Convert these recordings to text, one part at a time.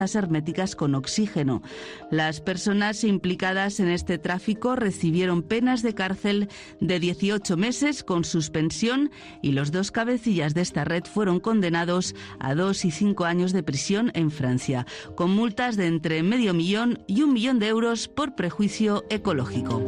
herméticas con oxígeno. Las personas implicadas en este tráfico recibieron penas de cárcel de 18 meses con suspensión y los dos cabecillas de esta red fueron condenados a 2 y 5 años de prisión en Francia, con multas de entre $500,000 y €1,000,000 por prejuicio ecológico.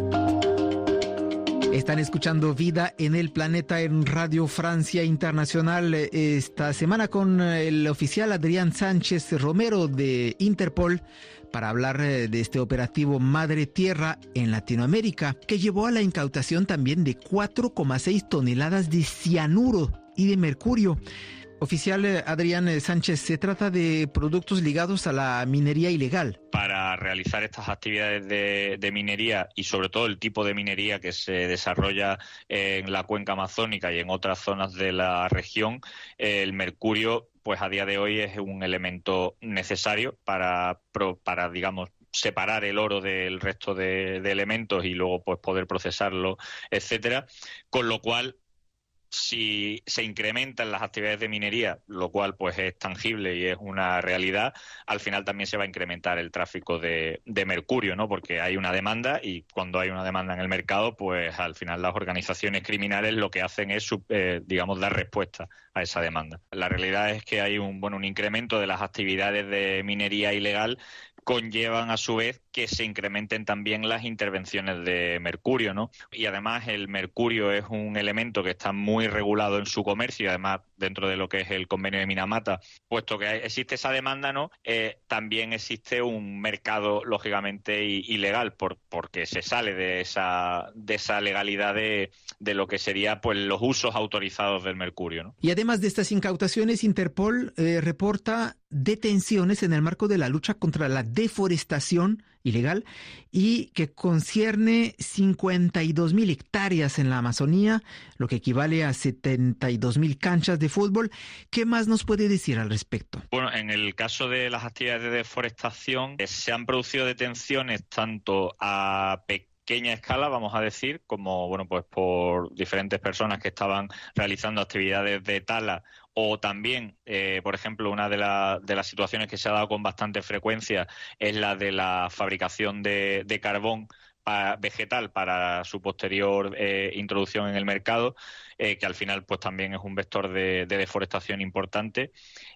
Están escuchando Vida en el Planeta en Radio Francia Internacional esta semana con el oficial Adrián Sánchez Romero de Interpol para hablar de este operativo Madre Tierra en Latinoamérica, que llevó a la incautación también de 4,6 toneladas de cianuro y de mercurio. Oficial Adrián Sánchez, se trata de productos ligados a la minería ilegal. Para realizar estas actividades de minería y sobre todo el tipo de minería que se desarrolla en la cuenca amazónica y en otras zonas de la región, el mercurio, pues a día de hoy es un elemento necesario para digamos, separar el oro del resto de elementos y luego pues poder procesarlo, etcétera, con lo cual si se incrementan las actividades de minería, lo cual pues es tangible y es una realidad, al final también se va a incrementar el tráfico de mercurio, ¿no? Porque hay una demanda y cuando hay una demanda en el mercado, pues al final las organizaciones criminales lo que hacen es, digamos, dar respuesta a esa demanda. La realidad es que hay un incremento de las actividades de minería ilegal, conllevan a su vez que se incrementen también las intervenciones de mercurio, ¿no? Y además el mercurio es un elemento que está muy regulado en su comercio y además dentro de lo que es el convenio de Minamata, puesto que existe esa demanda, ¿no? También existe un mercado lógicamente ilegal porque se sale de esa legalidad de lo que sería pues los usos autorizados del mercurio, ¿no? Y además de estas incautaciones, Interpol reporta detenciones en el marco de la lucha contra la deforestación ilegal y que concierne 52,000 hectáreas en la Amazonía, lo que equivale a 72,000 canchas de fútbol. ¿Qué más nos puede decir al respecto? Bueno, en el caso de las actividades de deforestación, se han producido detenciones tanto a pequeña escala, vamos a decir, como pues por diferentes personas que estaban realizando actividades de tala, o también, por ejemplo, una de las situaciones que se ha dado con bastante frecuencia es la de la fabricación de carbón vegetal para su posterior introducción en el mercado, que al final pues también es un vector de deforestación importante.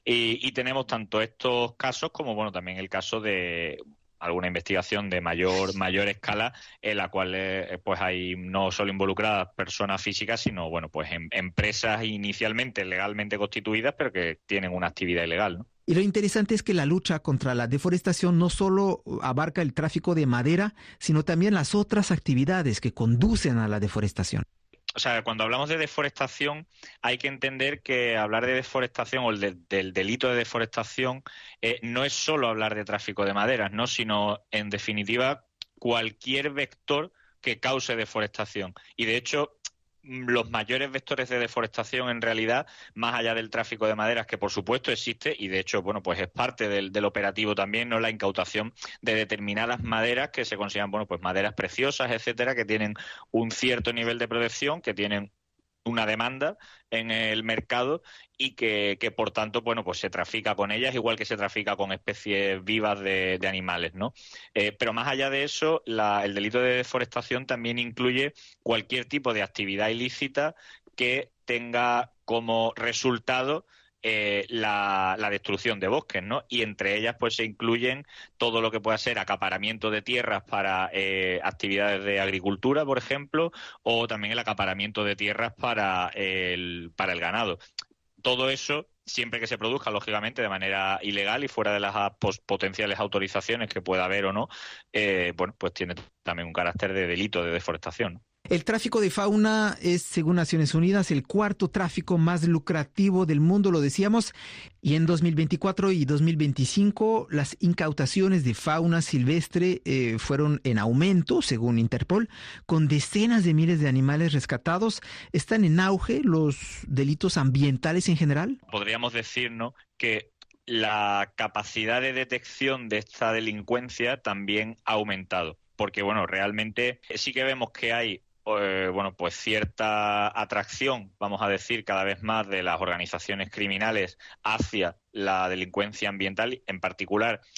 Y tenemos tanto estos casos como también el caso de alguna investigación de mayor escala en la cual pues hay no solo involucradas personas físicas, sino pues empresas inicialmente legalmente constituidas pero que tienen una actividad ilegal, ¿no? Y lo interesante es que la lucha contra la deforestación no solo abarca el tráfico de madera, sino también las otras actividades que conducen a la deforestación. O sea, cuando hablamos de deforestación hay que entender que hablar de deforestación o del delito de deforestación no es solo hablar de tráfico de maderas, ¿no? Sino, en definitiva, cualquier vector que cause deforestación. Y, de hecho, los mayores vectores de deforestación, en realidad, más allá del tráfico de maderas, que por supuesto existe, y de hecho, pues es parte del operativo también, ¿no? La incautación de determinadas maderas que se consideran, pues maderas preciosas, etcétera, que tienen un cierto nivel de protección, que tienen una demanda en el mercado y que por tanto, pues se trafica con ellas, igual que se trafica con especies vivas de animales, ¿no? Pero más allá de eso, el delito de deforestación también incluye cualquier tipo de actividad ilícita que tenga como resultado la destrucción de bosques, ¿no? Y entre ellas pues se incluyen todo lo que pueda ser acaparamiento de tierras para actividades de agricultura, por ejemplo, o también el acaparamiento de tierras para el ganado. Todo eso, siempre que se produzca, lógicamente, de manera ilegal y fuera de las potenciales autorizaciones que pueda haber o no, pues tiene también un carácter de delito de deforestación, ¿no? El tráfico de fauna es, según Naciones Unidas, el cuarto tráfico más lucrativo del mundo, lo decíamos, y en 2024 y 2025 las incautaciones de fauna silvestre fueron en aumento, según Interpol, con decenas de miles de animales rescatados. ¿Están en auge los delitos ambientales en general? Podríamos decir, ¿no?, que la capacidad de detección de esta delincuencia también ha aumentado, porque realmente sí que vemos que hay pues cierta atracción, vamos a decir, cada vez más de las organizaciones criminales hacia la delincuencia ambiental, en particular